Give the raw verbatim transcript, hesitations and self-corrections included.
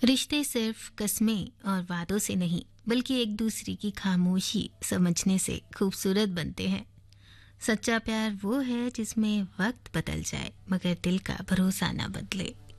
रिश्ते सिर्फ कस्में और वादों से नहीं बल्कि एक दूसरे की खामोशी समझने से खूबसूरत बनते हैं। सच्चा प्यार वो है जिसमें वक्त बदल जाए मगर दिल का भरोसा ना बदले।